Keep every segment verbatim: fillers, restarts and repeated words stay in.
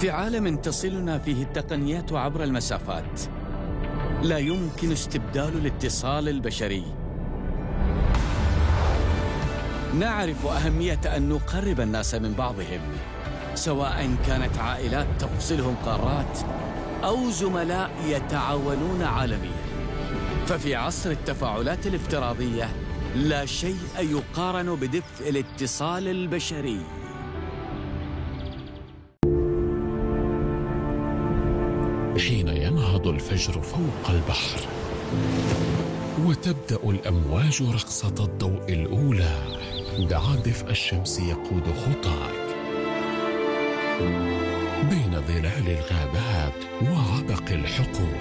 في عالم تصلنا فيه التقنيات عبر المسافات، لا يمكن استبدال الاتصال البشري. نعرف أهمية أن نقرب الناس من بعضهم، سواء كانت عائلات تفصلهم قارات أو زملاء يتعاونون عالمياً. ففي عصر التفاعلات الافتراضية لا شيء يقارن بدفء الاتصال البشري. حين ينهض الفجر فوق البحر وتبدأ الأمواج رقصة الضوء الأولى، دع دفء الشمس يقود خطاك بين ظلال الغابات وعبق الحقول،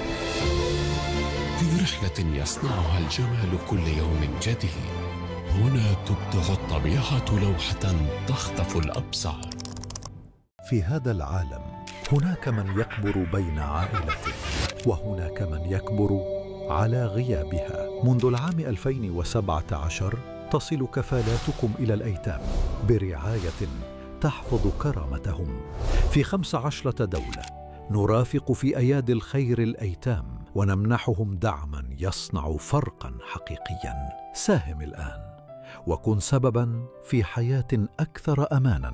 في رحلة يصنعها الجمال كل يوم جديد. هنا تبدع الطبيعة لوحة تخطف الأبصار. في هذا العالم هناك من يكبر بين عائلته، وهناك من يكبر على غيابها. منذ العام ألفين وسبعة عشر تصل كفالاتكم إلى الأيتام برعاية تحفظ كرامتهم. في خمس عشرة دولة نرافق في أيادي الخير الأيتام ونمنحهم دعما يصنع فرقا حقيقيا. ساهم الآن وكن سببا في حياة أكثر أمانا.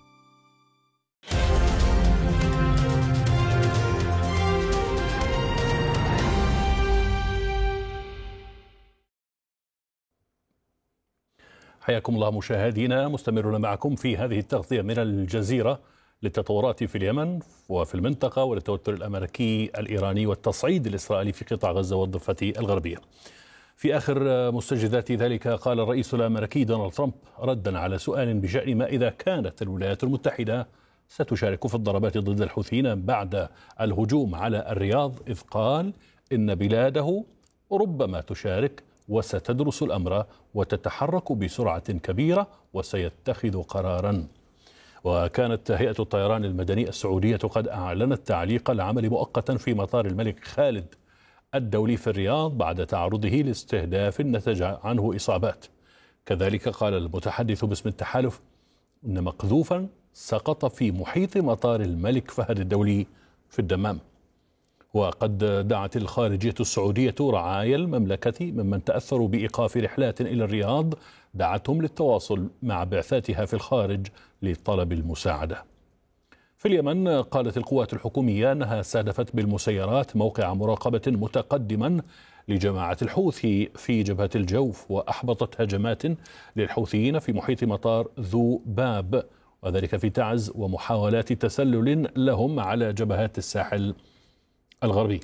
حياكم الله مشاهدينا، مستمرون معكم في هذه التغطية من الجزيرة للتطورات في اليمن وفي المنطقة وللتوتر الأمريكي الإيراني والتصعيد الإسرائيلي في قطاع غزة والضفة الغربية. في آخر مستجدات ذلك قال الرئيس الأمريكي دونالد ترامب ردا على سؤال بشأن ما إذا كانت الولايات المتحدة ستشارك في الضربات ضد الحوثيين بعد الهجوم على الرياض، إذ قال إن بلاده ربما تشارك وستدرس الأمر وتتحرك بسرعة كبيرة وسيتخذ قراراً. وكانت هيئة الطيران المدني السعودية قد أعلنت تعليق العمل مؤقتا في مطار الملك خالد الدولي في الرياض بعد تعرضه لاستهداف نتج عنه إصابات. كذلك قال المتحدث باسم التحالف إن مقذوفا سقط في محيط مطار الملك فهد الدولي في الدمام. وقد دعت الخارجية السعودية رعايا المملكة ممن تأثروا بإيقاف رحلات إلى الرياض، دعتهم للتواصل مع بعثاتها في الخارج لطلب المساعدة. في اليمن قالت القوات الحكومية أنها استهدفت بالمسيرات موقع مراقبة متقدما لجماعة الحوثي في جبهة الجوف، وأحبطت هجمات للحوثيين في محيط مطار ذو باب، وذلك في تعز ومحاولات تسلل لهم على جبهات الساحل الغربي.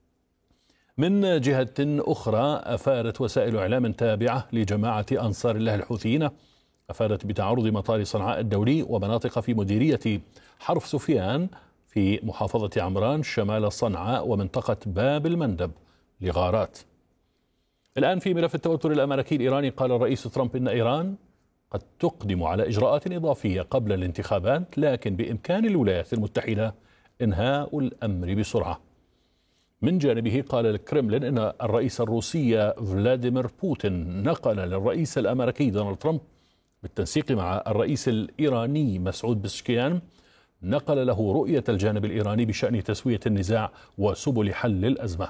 من جهة أخرى أفادت وسائل إعلام تابعة لجماعة أنصار الله الحوثيين أفادت بتعرض مطار صنعاء الدولي ومناطق في مديرية حرف سفيان في محافظة عمران شمال صنعاء ومنطقة باب المندب لغارات. الآن في ملف التوتر الأمريكي الإيراني، قال الرئيس ترامب إن إيران قد تقدم على إجراءات إضافية قبل الانتخابات، لكن بإمكان الولايات المتحدة إنهاء الأمر بسرعة. من جانبه قال الكرملين إن الرئيس الروسي فلاديمير بوتين نقل للرئيس الأمريكي دونالد ترامب بالتنسيق مع الرئيس الإيراني مسعود بزشكيان نقل له رؤية الجانب الإيراني بشأن تسوية النزاع وسبل حل الأزمة.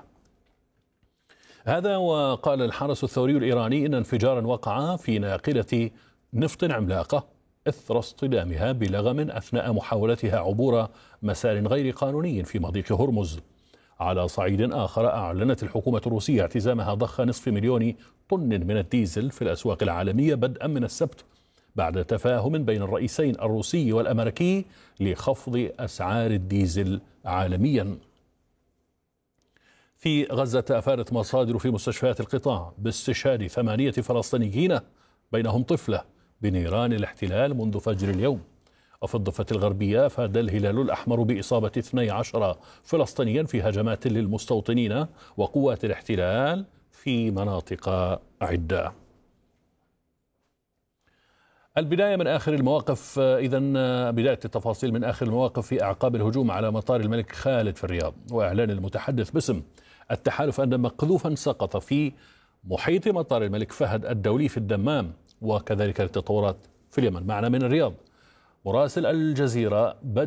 هذا وقال الحرس الثوري الإيراني إن انفجارا وقع في ناقلة نفط عملاقة إثر اصطدامها بلغم أثناء محاولتها عبور مسار غير قانوني في مضيق هرمز. على صعيد آخر أعلنت الحكومة الروسية اعتزامها ضخ نصف مليون طن من الديزل في الأسواق العالمية بدءا من السبت بعد تفاهم بين الرئيسين الروسي والأمريكي لخفض أسعار الديزل عالميا. في غزة أفادت مصادر في مستشفيات القطاع باستشهاد ثمانية فلسطينيين بينهم طفلة بنيران الاحتلال منذ فجر اليوم. وفي الضفة الغربية أفاد الهلال الأحمر بإصابة اثني عشر فلسطينيا في هجمات للمستوطنين وقوات الاحتلال في مناطق عدة. البداية من آخر المواقف، إذن بداية التفاصيل من آخر المواقف في أعقاب الهجوم على مطار الملك خالد في الرياض، وإعلان المتحدث باسم التحالف أن مقذوفا سقط في محيط مطار الملك فهد الدولي في الدمام، وكذلك التطورات في اليمن. معنا من الرياض مراسل الجزيرة بدر